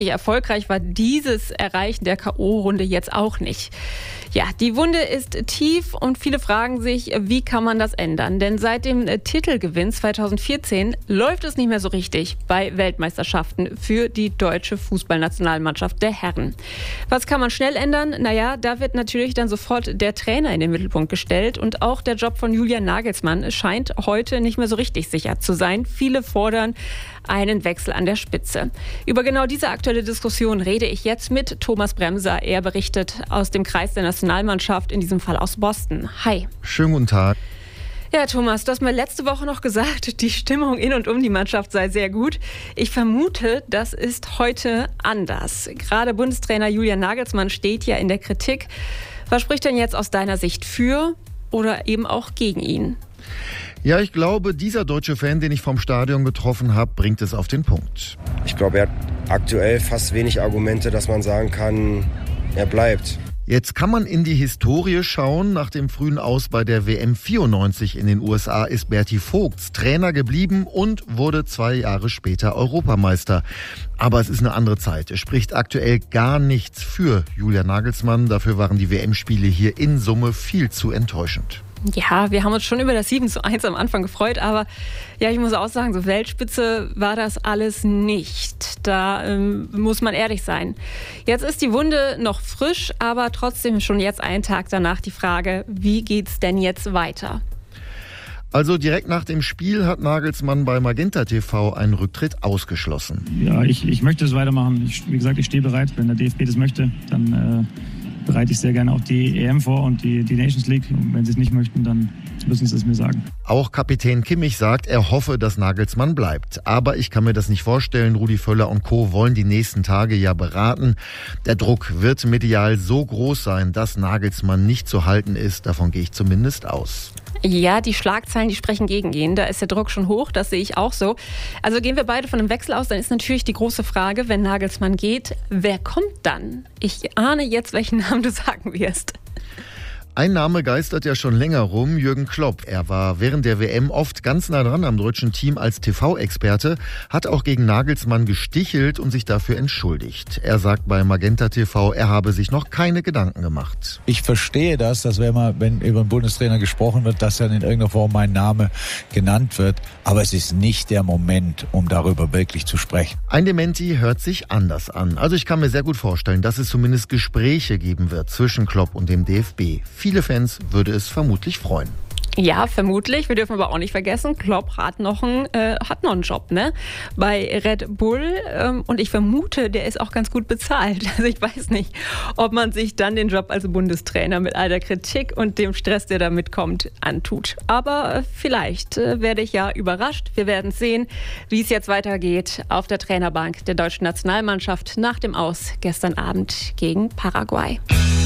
Erfolgreich war dieses Erreichen der K.O.-Runde jetzt auch nicht. Ja, die Wunde ist tief und viele fragen sich, wie kann man das ändern? Denn seit dem Titelgewinn 2014 läuft es nicht mehr so richtig bei Weltmeisterschaften für die deutsche Fußballnationalmannschaft der Herren. Was kann man schnell ändern? Naja, da wird natürlich dann sofort der Trainer in den Mittelpunkt gestellt und auch der Job von Julian Nagelsmann scheint heute nicht mehr so richtig sicher zu sein. Viele fordern einen Wechsel an der Spitze. Über genau diese aktuelle Diskussion rede ich jetzt mit Thomas Bremser. Er berichtet aus dem Kreis der Nationalmannschaft, in diesem Fall aus Boston. Hi. Schönen guten Tag. Ja, Thomas, du hast mir letzte Woche noch gesagt, die Stimmung in und um die Mannschaft sei sehr gut. Ich vermute, das ist heute anders. Gerade Bundestrainer Julian Nagelsmann steht ja in der Kritik. Was spricht denn jetzt aus deiner Sicht für oder eben auch gegen ihn? Ja, ich glaube, dieser deutsche Fan, den ich vom Stadion getroffen habe, bringt es auf den Punkt. Ich glaube, er hat aktuell fast wenig Argumente, dass man sagen kann, er bleibt. Jetzt kann man in die Historie schauen. Nach dem frühen Aus bei der WM 94 in den USA ist Berti Vogts Trainer geblieben und wurde 2 Jahre später Europameister. Aber es ist eine andere Zeit. Es spricht aktuell gar nichts für Julian Nagelsmann. Dafür waren die WM-Spiele hier in Summe viel zu enttäuschend. Ja, wir haben uns schon über das 7:1 am Anfang gefreut, aber ja, ich muss auch sagen, so Weltspitze war das alles nicht. Da muss man ehrlich sein. Jetzt ist die Wunde noch frisch, aber trotzdem schon jetzt einen Tag danach die Frage, wie geht's denn jetzt weiter? Also direkt nach dem Spiel hat Nagelsmann bei Magenta TV einen Rücktritt ausgeschlossen. Ja, ich möchte es weitermachen. Wie gesagt, ich stehe bereit. Wenn der DFB das möchte, dann bereite ich sehr gerne auch die EM vor und die Nations League. Und wenn sie es nicht möchten, dann müssen sie es mir sagen. Auch Kapitän Kimmich sagt, er hoffe, dass Nagelsmann bleibt. Aber ich kann mir das nicht vorstellen. Rudi Völler und Co. wollen die nächsten Tage ja beraten. Der Druck wird medial so groß sein, dass Nagelsmann nicht zu halten ist. Davon gehe ich zumindest aus. Ja, die Schlagzeilen, die sprechen gegen ihn. Da ist der Druck schon hoch, das sehe ich auch so. Also gehen wir beide von einem Wechsel aus, dann ist natürlich die große Frage, wenn Nagelsmann geht, wer kommt dann? Ich ahne jetzt, welchen Namen du sagen wirst. Ein Name geistert ja schon länger rum, Jürgen Klopp. Er war während der WM oft ganz nah dran am deutschen Team als TV-Experte, hat auch gegen Nagelsmann gestichelt und sich dafür entschuldigt. Er sagt bei Magenta TV, er habe sich noch keine Gedanken gemacht. Ich verstehe das, dass wenn über einen Bundestrainer gesprochen wird, dass dann in irgendeiner Form mein Name genannt wird. Aber es ist nicht der Moment, um darüber wirklich zu sprechen. Ein Dementi hört sich anders an. Also ich kann mir sehr gut vorstellen, dass es zumindest Gespräche geben wird zwischen Klopp und dem DFB. Viele Fans würde es vermutlich freuen. Ja, vermutlich. Wir dürfen aber auch nicht vergessen, Klopp hat noch einen Job, ne? Bei Red Bull. Und ich vermute, der ist auch ganz gut bezahlt. Also ich weiß nicht, ob man sich dann den Job als Bundestrainer mit all der Kritik und dem Stress, der da mitkommt, antut. Aber vielleicht werde ich ja überrascht. Wir werden sehen, wie es jetzt weitergeht auf der Trainerbank der deutschen Nationalmannschaft nach dem Aus gestern Abend gegen Paraguay.